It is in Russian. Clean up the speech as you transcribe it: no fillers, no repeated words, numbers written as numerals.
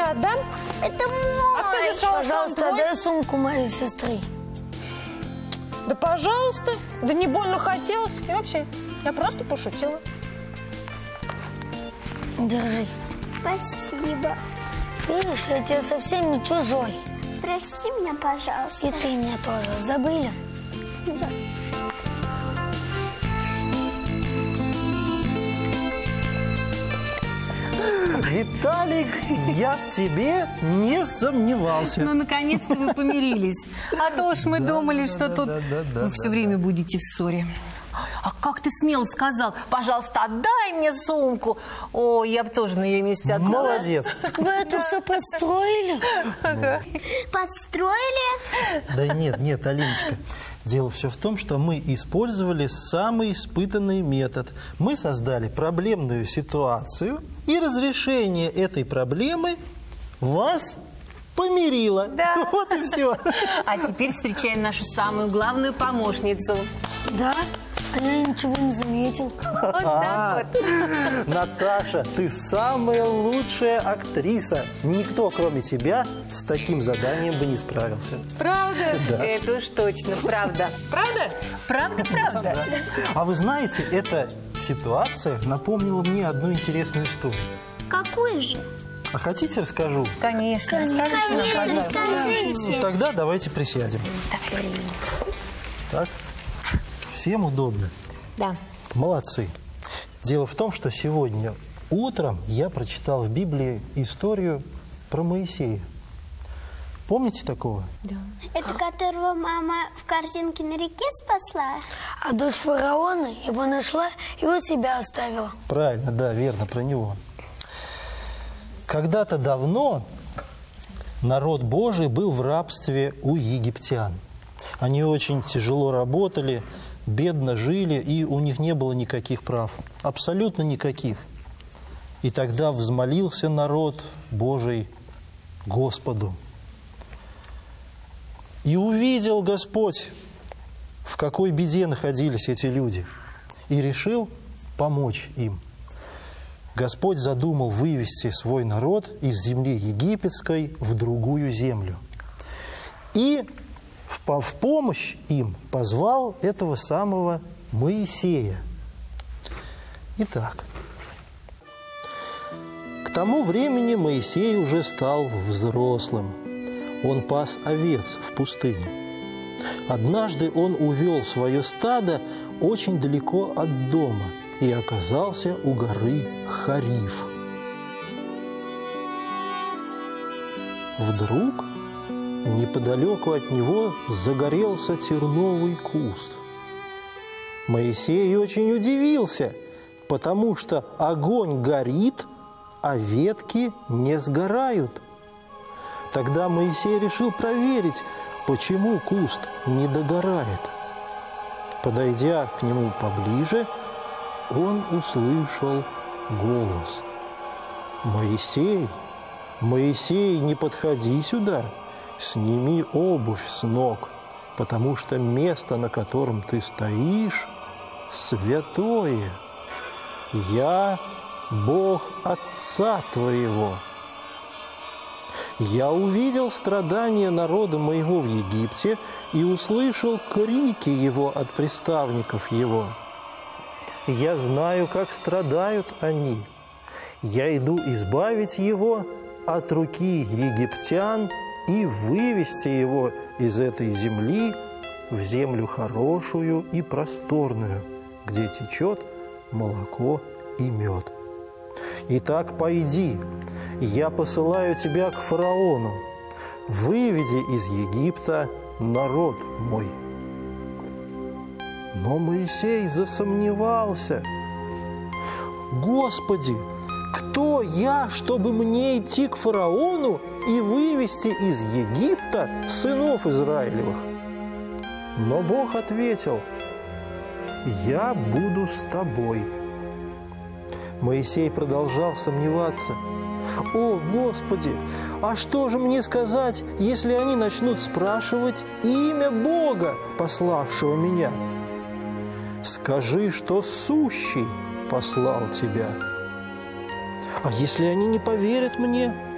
отдам. Это мой. А кто тебе сказал, Пожалуйста, дай сумку моей сестры. Да пожалуйста. Да не больно хотелось. И вообще, я просто пошутила. Держи. Спасибо. Видишь, я тебе совсем не чужой. Прости меня, пожалуйста. И ты меня тоже. Забыли? Да. Виталик, я в тебе не сомневался. Ну, наконец-то вы помирились. А то уж мы думали, что тут вы все время будете в ссоре. А как ты смело сказал: пожалуйста, отдай мне сумку. О, я бы тоже на ее месте отдала. Молодец. Так вы это все подстроили? Подстроили? Да нет, Алиночка. Дело все в том, что мы использовали самый испытанный метод. Мы создали проблемную ситуацию, и разрешение этой проблемы вас помирило. Да. Вот и все. А теперь встречаем нашу самую главную помощницу. Да? А я ничего не заметил. Вот так вот. Наташа, ты самая лучшая актриса. Никто, кроме тебя, с таким заданием бы не справился. Правда? Да. Это уж точно, правда. Правда? Правда. А вы знаете, эта ситуация напомнила мне одну интересную историю. Какой же? А хотите, расскажу? Конечно. Скажите нам, Конечно, пожалуйста. скажите. Ну, тогда давайте присядем. Так, всем удобно? Да. Молодцы. Дело в том, что сегодня утром я прочитал в Библии историю про Моисея. Помните такого? Да. Это которого мама в корзинке на реке спасла? А дочь фараона его нашла и у себя оставила. Правильно, да, верно, про него. Когда-то давно народ Божий был в рабстве у египтян. Они очень тяжело работали, бедно жили, и у них не было никаких прав. Абсолютно никаких. И тогда взмолился народ Божий Господу. И увидел Господь, в какой беде находились эти люди, и решил помочь им. Господь задумал вывести свой народ из земли египетской в другую землю. И в помощь им позвал этого самого Моисея. Итак, к тому времени Моисей уже стал взрослым. Он пас овец в пустыне. Однажды он увел свое стадо очень далеко от дома и оказался у горы Хариф. Вдруг неподалеку от него загорелся терновый куст. Моисей очень удивился, потому что огонь горит, а ветки не сгорают. Тогда Моисей решил проверить, почему куст не догорает. Подойдя к нему поближе, он услышал голос: «Моисей, Моисей, не подходи сюда, сними обувь с ног, потому что место, на котором ты стоишь, святое. Я Бог отца твоего. Я увидел страдания народа моего в Египте и услышал крики его от приставников его. Я знаю, как страдают они. Я иду избавить его от руки египтян и вывести его из этой земли в землю хорошую и просторную, где течет молоко и мед. Итак, пойди, я посылаю тебя к фараону, выведи из Египта народ мой». Но Моисей засомневался. «Господи, кто я, чтобы мне идти к фараону и вывести из Египта сынов Израилевых?» Но Бог ответил: «Я буду с тобой». Моисей продолжал сомневаться. «О, Господи, а что же мне сказать, если они начнут спрашивать имя Бога, пославшего меня?» «Скажи, что сущий послал тебя». «А если они не поверят мне?»